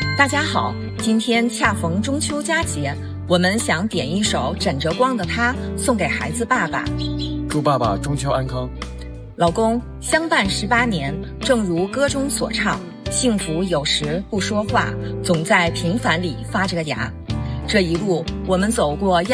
大家好，今天恰逢中秋佳节，我们想点一首枕着光的他送给孩子爸爸， 祝爸爸中秋安康。 老公，相伴18年，正如歌中所唱，幸福有时不说话，总在平凡里发着个芽。这一路我们走过